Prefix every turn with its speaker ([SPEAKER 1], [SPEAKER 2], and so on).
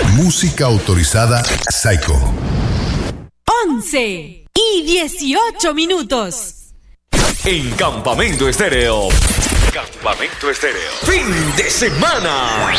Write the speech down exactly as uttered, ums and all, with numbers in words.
[SPEAKER 1] Música autorizada Psycho.
[SPEAKER 2] once y dieciocho minutos.
[SPEAKER 3] En Campamento Estéreo. Campamento Estéreo. Fin de semana.